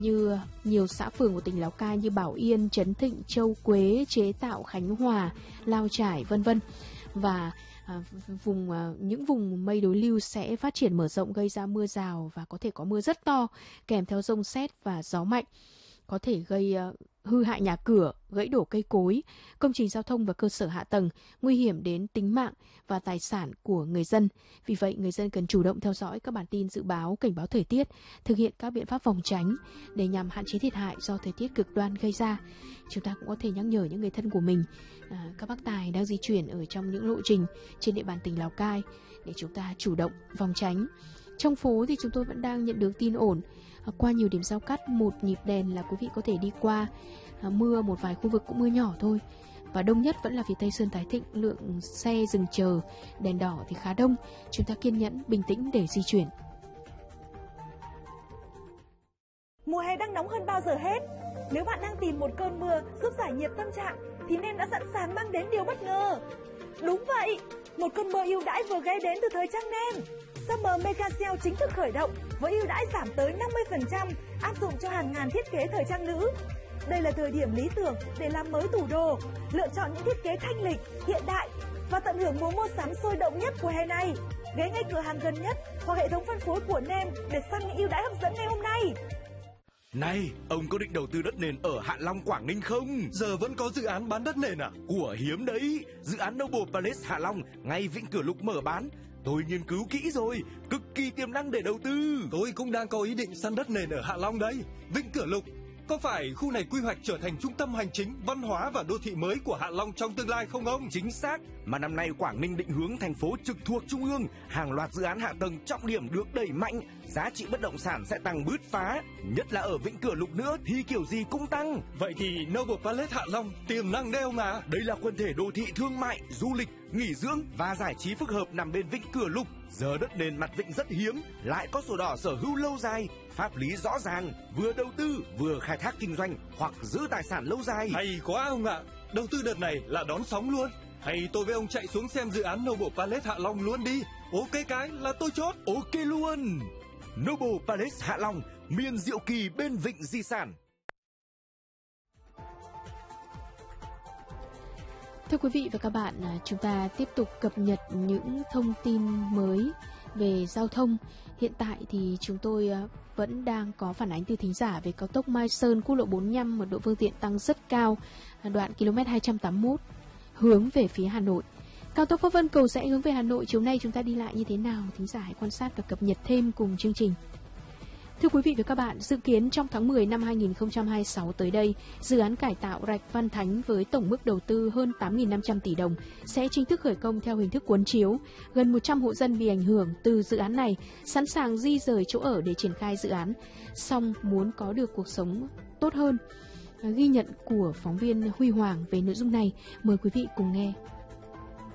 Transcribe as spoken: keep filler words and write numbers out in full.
như nhiều xã phường của tỉnh Lào Cai như Bảo Yên, Trấn Thịnh, Châu Quế, Chế Tạo, Khánh Hòa, Lao Chải, vân vân. Và à, vùng à, những vùng mây đối lưu sẽ phát triển mở rộng, gây ra mưa rào và có thể có mưa rất to kèm theo dông sét và gió mạnh, có thể gây uh, hư hại nhà cửa, gãy đổ cây cối, công trình giao thông và cơ sở hạ tầng, nguy hiểm đến tính mạng và tài sản của người dân. Vì vậy, người dân cần chủ động theo dõi các bản tin dự báo, cảnh báo thời tiết, thực hiện các biện pháp phòng tránh để nhằm hạn chế thiệt hại do thời tiết cực đoan gây ra. Chúng ta cũng có thể nhắc nhở những người thân của mình, à, các bác tài đang di chuyển ở trong những lộ trình trên địa bàn tỉnh Lào Cai để chúng ta chủ động phòng tránh. Trong phố thì chúng tôi vẫn đang nhận được tin ổn. À, qua nhiều điểm giao cắt, một nhịp đèn là quý vị có thể đi qua. À, mưa một vài khu vực cũng mưa nhỏ thôi. Và đông nhất vẫn là phía Tây Sơn Thái Thịnh, lượng xe dừng chờ, đèn đỏ thì khá đông. Chúng ta kiên nhẫn, bình tĩnh để di chuyển. Mùa hè đang nóng hơn bao giờ hết. Nếu bạn đang tìm một cơn mưa giúp giải nhiệt tâm trạng thì Nem đã sẵn sàng mang đến điều bất ngờ. Đúng vậy, một cơn mưa ưu đãi vừa ghé đến từ thời trang Nem. Summer Mega Sale chính thức khởi động với ưu đãi giảm tới năm mươi phần trăm áp dụng cho hàng ngàn thiết kế thời trang nữ. Đây là thời điểm lý tưởng để làm mới tủ đồ, lựa chọn những thiết kế thanh lịch, hiện đại và tận hưởng mùa mua sắm sôi động nhất của hè này. Ghé ngay cửa hàng gần nhất hoặc hệ thống phân phối của Nem để săn những ưu đãi hấp dẫn ngày hôm nay. Này, ông có định đầu tư đất nền ở Hạ Long, Quảng Ninh không? Giờ vẫn có dự án bán đất nền à? Của hiếm đấy, dự án Noble Palace Hạ Long ngay Vĩnh Cửa Lục mở bán. Tôi nghiên cứu kỹ rồi, cực kỳ tiềm năng để đầu tư. Tôi cũng đang có ý định săn đất nền ở Hạ Long đấy. Vĩnh Cửa Lục, có phải khu này quy hoạch trở thành trung tâm hành chính, văn hóa và đô thị mới của Hạ Long trong tương lai không ông? Chính xác, mà năm nay Quảng Ninh định hướng thành phố trực thuộc trung ương, hàng loạt dự án hạ tầng trọng điểm được đẩy mạnh, giá trị bất động sản sẽ tăng bứt phá, nhất là ở Vĩnh Cửa Lục nữa thì kiểu gì cũng tăng. Vậy thì Noble Palace Hạ Long tiềm năng đấy ông à? Đây là quần thể đô thị thương mại, du lịch, nghỉ dưỡng và giải trí phức hợp nằm bên Vĩnh Cửa Lục. Giờ đất nền mặt vịnh rất hiếm, lại có sổ đỏ sở hữu lâu dài, pháp lý rõ ràng, vừa đầu tư vừa khai thác kinh doanh hoặc giữ tài sản lâu dài. Hay quá ông ạ, đầu tư đợt này là đón sóng luôn. Hay tôi với ông chạy xuống xem dự án Noble Palace Hạ Long luôn đi. Ok cái là tôi chốt. Ok luôn. Noble Palace Hạ Long, miền diệu kỳ bên vịnh di sản. Thưa quý vị và các bạn, chúng ta tiếp tục cập nhật những thông tin mới về giao thông. Hiện tại thì chúng tôi vẫn đang có phản ánh từ thính giả về cao tốc Mai Sơn, quốc lộ bốn mươi lăm, mật độ phương tiện tăng rất cao, đoạn km hai trăm tám mươi mốt hướng về phía Hà Nội. Cao tốc Pháp Vân Cầu Giẽ hướng về Hà Nội, chiều nay chúng ta đi lại như thế nào? Thính giả hãy quan sát và cập nhật thêm cùng chương trình. Thưa quý vị và các bạn, dự kiến trong tháng mười năm hai nghìn không trăm hai mươi sáu tới đây, dự án cải tạo rạch Văn Thánh với tổng mức đầu tư hơn tám nghìn năm trăm tỷ đồng sẽ chính thức khởi công theo hình thức cuốn chiếu. Gần một trăm hộ dân bị ảnh hưởng từ dự án này sẵn sàng di rời chỗ ở để triển khai dự án, song muốn có được cuộc sống tốt hơn. Ghi nhận của phóng viên Huy Hoàng về nội dung này, mời quý vị cùng nghe.